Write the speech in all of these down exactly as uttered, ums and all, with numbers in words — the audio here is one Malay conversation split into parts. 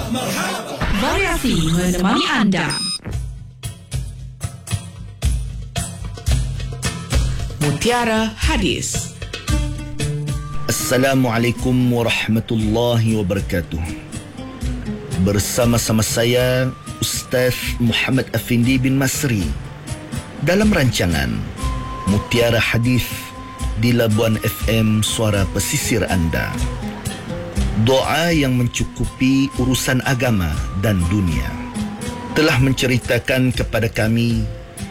Variasi menemani anda. Mutiara Hadis. Assalamualaikum warahmatullahi wabarakatuh. Bersama-sama saya Ustaz Muhammad Afindi bin Masri dalam rancangan Mutiara Hadis di Labuan F M Suara Pesisir Anda. Doa yang mencukupi urusan agama dan dunia. Telah menceritakan kepada kami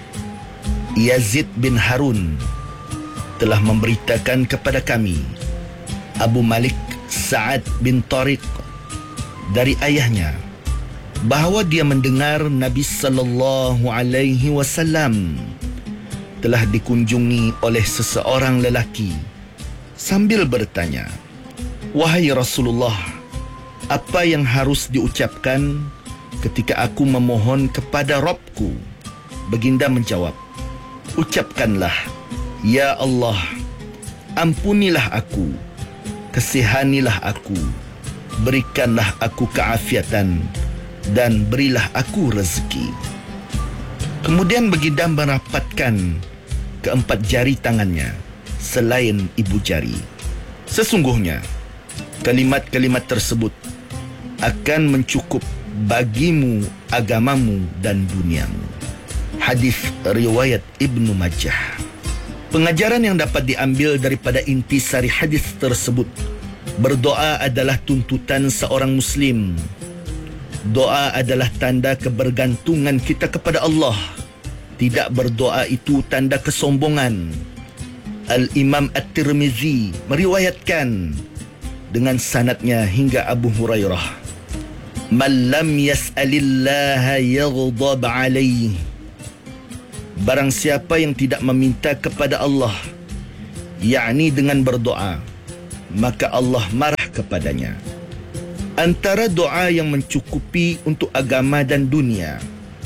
Yazid bin Harun telah memberitakan kepada kami Abu Malik Sa'ad bin Tariq dari ayahnya bahawa dia mendengar Nabi sallallahu alaihi wasallam telah dikunjungi oleh seseorang lelaki sambil bertanya, "Wahai Rasulullah, apa yang harus diucapkan ketika aku memohon kepada Rabbku?" Baginda menjawab, "Ucapkanlah, Ya Allah, ampunilah aku, kasihanilah aku, berikanlah aku keafiatan, dan berilah aku rezeki." Kemudian baginda merapatkan keempat jari tangannya selain ibu jari. Sesungguhnya kalimat-kalimat tersebut akan mencukup bagimu agamamu dan duniamu. Hadis riwayat Ibnu Majah. Pengajaran yang dapat diambil daripada intisari hadis tersebut, berdoa adalah tuntutan seorang Muslim. Doa adalah tanda kebergantungan kita kepada Allah. Tidak berdoa itu tanda kesombongan. Al-Imam At-Tirmizi meriwayatkan dengan sanadnya hingga Abu Hurairah, "Man lam yas'alillaha yaghdab alaih." Barang siapa yang tidak meminta kepada Allah, yakni dengan berdoa, maka Allah marah kepadanya. Antara doa yang mencukupi untuk agama dan dunia,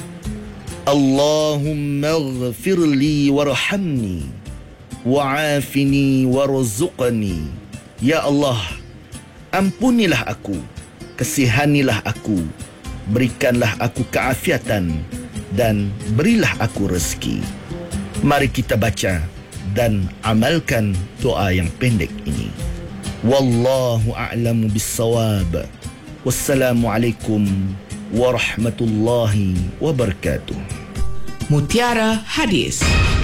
Allahumma ghafirli warhamni wa'afini warzuqni. Ya Allah, ampunilah aku, kasihanilah aku, berikanlah aku keafiatan, dan berilah aku rezeki. Mari kita baca dan amalkan doa yang pendek ini. Wallahu a'lamu bissawab. Wassalamualaikum warahmatullahi wabarakatuh. Mutiara Hadis.